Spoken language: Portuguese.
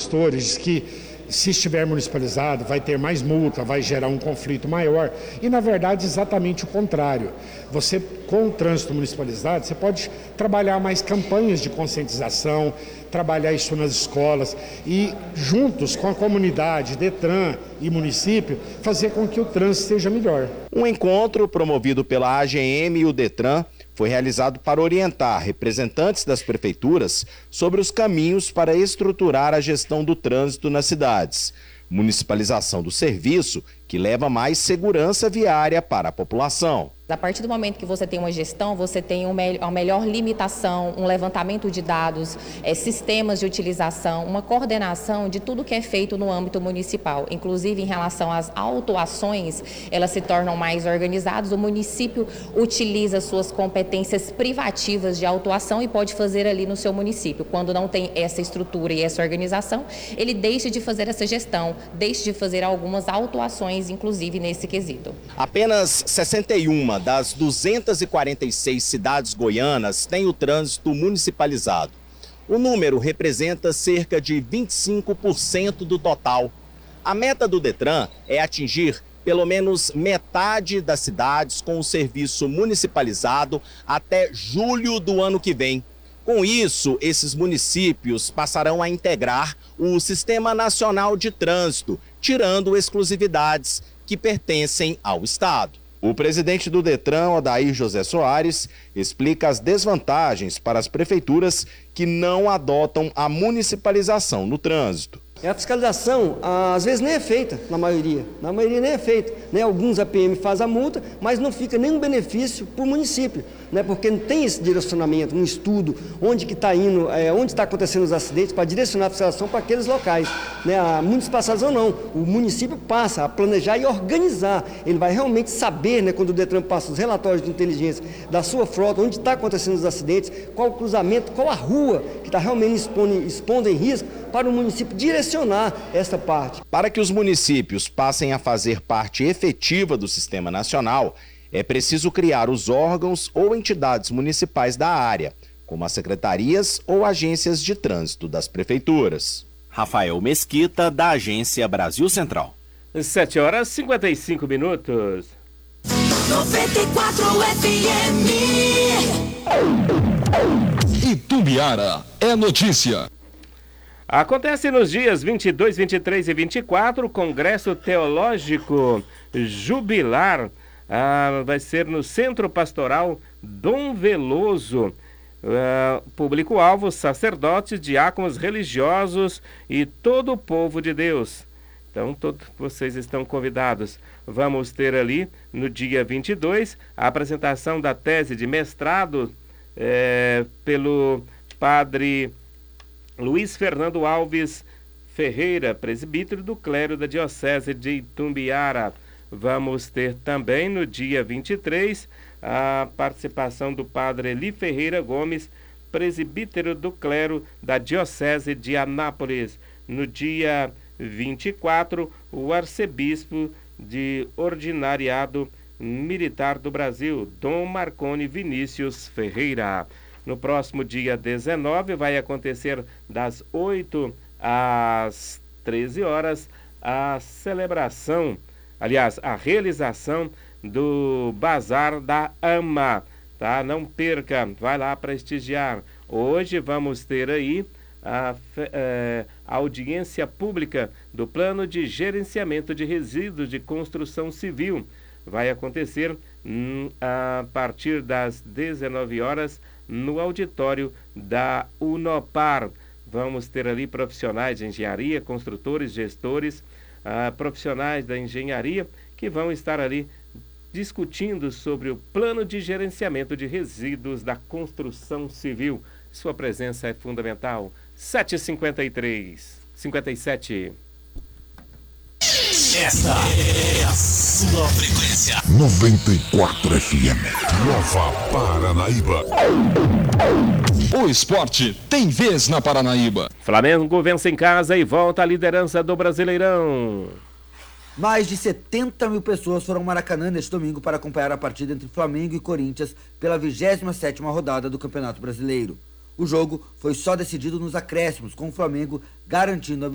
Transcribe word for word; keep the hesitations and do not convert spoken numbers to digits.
gestores que, se estiver municipalizado, vai ter mais multa, vai gerar um conflito maior. E, na verdade, exatamente o contrário. Você, com o trânsito municipalizado, você pode trabalhar mais campanhas de conscientização, trabalhar isso nas escolas e, juntos com a comunidade, Detran e município, fazer com que o trânsito esteja melhor. Um encontro promovido pela A G M e o Detran foi realizado para orientar representantes das prefeituras sobre os caminhos para estruturar a gestão do trânsito nas cidades. Municipalização do serviço que leva mais segurança viária para a população. A partir do momento que você tem uma gestão, você tem uma melhor limitação, um levantamento de dados, é, sistemas de utilização, uma coordenação de tudo que é feito no âmbito municipal. Inclusive, em relação às autuações, elas se tornam mais organizadas. O município utiliza suas competências privativas de autuação e pode fazer ali no seu município. Quando não tem essa estrutura e essa organização, ele deixa de fazer essa gestão, deixa de fazer algumas autuações, inclusive nesse quesito. Apenas sessenta e uma das duzentas e quarenta e seis cidades goianas têm o trânsito municipalizado. O número representa cerca de vinte e cinco por cento do total. A meta do Detran é atingir pelo menos metade das cidades com o serviço municipalizado até julho do ano que vem. Com isso, esses municípios passarão a integrar o Sistema Nacional de Trânsito, tirando exclusividades que pertencem ao Estado. O presidente do Detran, Odair José Soares, explica as desvantagens para as prefeituras que não adotam a municipalização no trânsito. A fiscalização, às vezes, nem é feita, na maioria. Na maioria nem é feita. Né? Alguns A P M fazem a multa, mas não fica nenhum benefício para o município, né? Porque não tem esse direcionamento, um estudo, onde que está indo, é, onde está acontecendo os acidentes, para direcionar a fiscalização para aqueles locais. Né? A municipalização não. O município passa a planejar e organizar. Ele vai realmente saber, né, quando o Detran passa os relatórios de inteligência da sua frota, onde está acontecendo os acidentes, qual o cruzamento, qual a rua que está realmente expondo, expondo em risco, para o município direcionar essa parte. Para que os municípios passem a fazer parte efetiva do Sistema Nacional, é preciso criar os órgãos ou entidades municipais da área, como as secretarias ou agências de trânsito das prefeituras. Rafael Mesquita, da Agência Brasil Central. sete horas e cinquenta e cinco minutos. noventa e quatro F M. Itumbiara é notícia. Acontece nos dias vinte e dois, vinte e três e vinte e quatro o Congresso Teológico Jubilar. Ah, vai ser no Centro Pastoral Dom Veloso. Ah, público-alvo, sacerdotes, diáconos religiosos e todo o povo de Deus. Então, todos vocês estão convidados. Vamos ter ali, no dia vinte e dois, a apresentação da tese de mestrado é, pelo padre Luiz Fernando Alves Ferreira, presbítero do clero da Diocese de Itumbiara. Vamos ter também no dia vinte e três a participação do padre Eli Ferreira Gomes, presbítero do clero da Diocese de Anápolis. No dia vinte e quatro, o arcebispo de Ordinariado Militar do Brasil, Dom Marconi Vinícius Ferreira. No próximo dia dezenove vai acontecer das oito às treze horas a celebração, aliás, a realização do Bazar da Ama, tá? Não perca, vai lá prestigiar. Hoje vamos ter aí a, é, a audiência pública do Plano de Gerenciamento de Resíduos de Construção Civil. Vai acontecer hum, a partir das dezenove horas no auditório da Unopar. Vamos ter ali profissionais de engenharia, construtores, gestores, ah, profissionais da engenharia que vão estar ali discutindo sobre o plano de gerenciamento de resíduos da construção civil. Sua presença é fundamental. sete e cinquenta e três, cinquenta e sete. Esta é a sua frequência. noventa e quatro F M. Nova Paranaíba. O esporte tem vez na Paranaíba. Flamengo vence em casa e volta à liderança do Brasileirão. Mais de setenta mil pessoas foram ao Maracanã neste domingo para acompanhar a partida entre Flamengo e Corinthians pela vigésima sétima rodada do Campeonato Brasileiro. O jogo foi só decidido nos acréscimos, com o Flamengo garantindo a